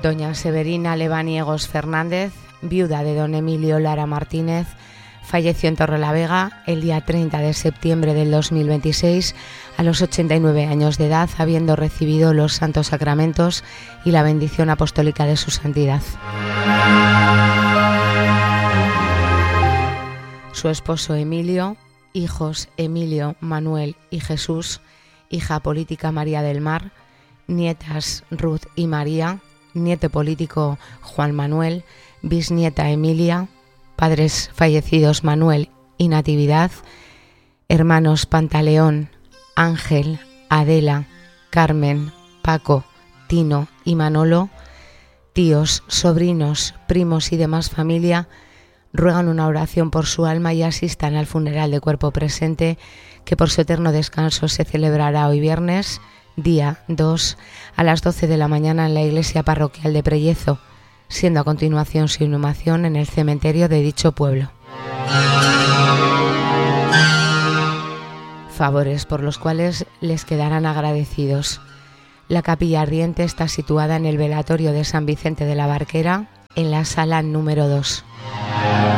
Doña Severina Lebaniegos Fernández, viuda de don Emilio Lara Martínez, falleció en Torrelavega el día 30 de septiembre del 2026 a los 89 años de edad, habiendo recibido los santos sacramentos y la bendición apostólica de su santidad. Su esposo Emilio, hijos Emilio, Manuel y Jesús, hija política María del Mar, nietas Ruth y María, nieto político Juan Manuel, bisnieta Emilia, padres fallecidos Manuel y Natividad, hermanos Pantaleón, Ángel, Adela, Carmen, Paco, Tino y Manolo, tíos, sobrinos, primos y demás familia, ruegan una oración por su alma y asistan al funeral de cuerpo presente que por su eterno descanso se celebrará hoy viernes, día 2, a las 12 de la mañana en la iglesia parroquial de Prellezo, siendo a continuación su inhumación en el cementerio de dicho pueblo. Favores por los cuales les quedarán agradecidos. La capilla ardiente está situada en el velatorio de San Vicente de la Barquera, en la sala número 2.